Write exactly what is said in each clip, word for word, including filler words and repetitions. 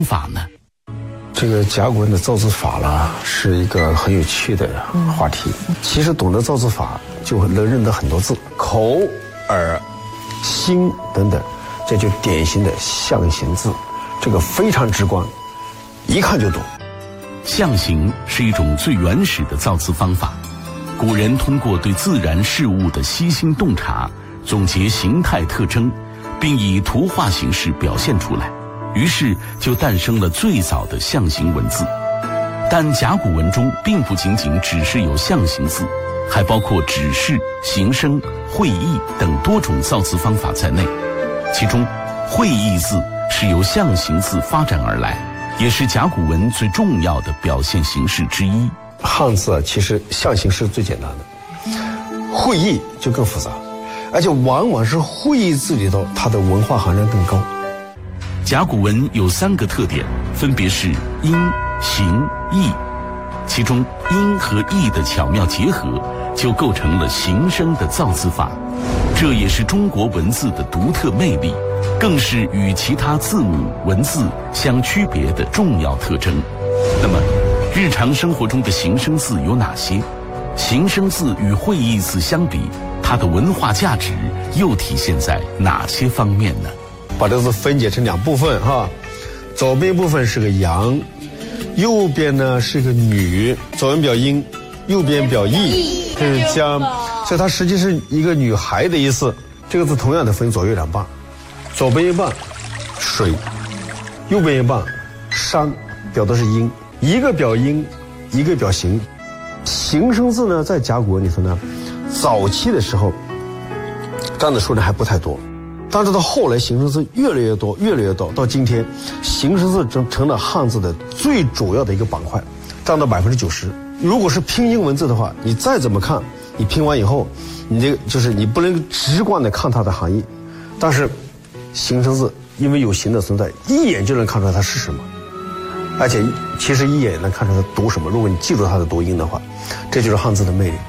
法呢？ 这个甲骨文的造字法啦，是一个很有趣的话题。嗯、其实懂得造字法，就能认得很多字，口、耳、心等等，这就典型的象形字，这个非常直观，一看就懂。 象形是一种最原始的造字方法，古人通过对自然事物的悉心洞察，总结形态特征，并以图画形式表现出来。于是就诞生了最早的象形文字。但甲骨文中并不仅仅只是有象形字，还包括指示、形声、会意等多种造字方法在内。其中会意字是由象形字发展而来，也是甲骨文最重要的表现形式之一。 汉字啊，其实象形是最简单的，会意就更复杂，而且往往是会意字里头它的文化含量更高。 甲骨文有三个特点，分别是音、形、意。其中音和意的巧妙结合，就构成了形声的造字法。这也是中国文字的独特魅力，更是与其他字母文字相区别的重要特征。那么日常生活中的形声字有哪些？形声字与会意字相比，它的文化价值又体现在哪些方面呢？ 把这个字分解成两部分哈，左边部分是个阳，右边呢是个女，左边表阴，右边表意，这是将，所以它实际是一个女孩的意思。这个字同样的分左右两半，左边一半水，右边一半山，表的是阴，一个表阴，一个表形。形声字呢，在甲骨文里头呢，早期的时候占的数量还不太多。但是到后来形声字越来越多越来越多，到今天形声字成成了汉字的最主要的一个板块，占到百分之九十。如果是拼音文字的话，你再怎么看，你拼完以后，你这个就是你不能直观的看它的含义，但是形声字因为有形的存在，一眼就能看出来它是什么，而且其实一眼能看出它读什么。如果你记住它的读音的话，这就是汉字的魅力。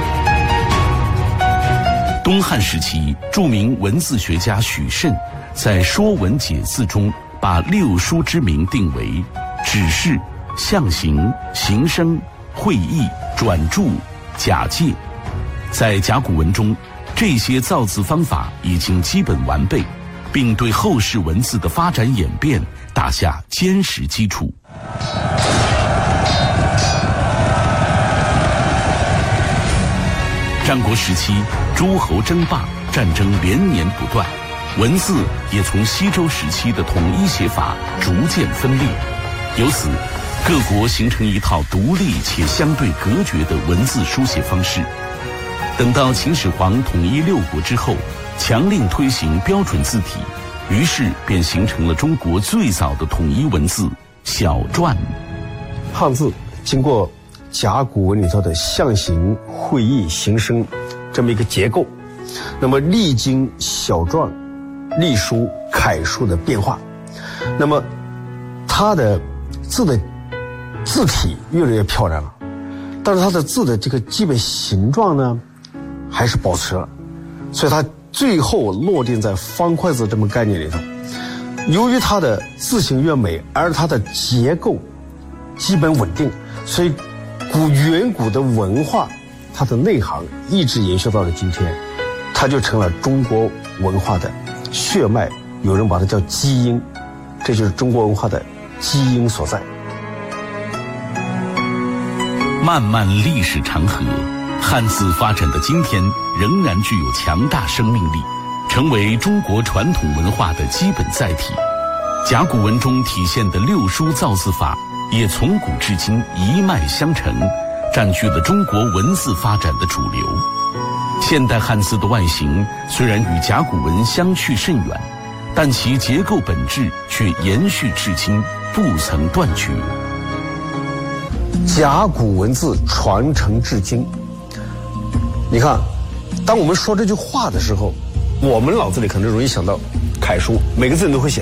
东汉时期，著名文字学家许慎在《说文解字》中把六书之名定为指示、象形、形声、会意、转注、假借。在甲骨文中，这些造字方法已经基本完备，并对后世文字的发展演变打下坚实基础。战国时期，诸侯争霸，战争连年不断，文字也从西周时期的统一写法逐渐分裂，由此各国形成一套独立且相对隔绝的文字书写方式。等到秦始皇统一六国之后，强令推行标准字体，于是便形成了中国最早的统一文字小篆。 汉字经过甲骨文里头的象形、会意、形声这么一个结构，那么历经小篆、隶书、楷书的变化，那么它的字的字体越来越漂亮了，但是它的字的这个基本形状呢还是保持了，所以它最后落定在方块字这么概念里头。由于它的字形越美，而它的结构基本稳定，所以古远古的文化，它的内涵一直延续到了今天，它就成了中国文化的血脉，有人把它叫基因，这就是中国文化的基因所在。 漫漫历史长河，汉字发展的今天仍然具有强大生命力，成为中国传统文化的基本载体。甲骨文中体现的六书造字法也从古至今一脉相承，占据了中国文字发展的主流。现代汉字的外形虽然与甲骨文相去甚远，但其结构本质却延续至今，不曾断绝。 甲骨文字传承至今，你看，当我们说这句话的时候，我们脑子里可能容易想到楷书，每个字你都会写。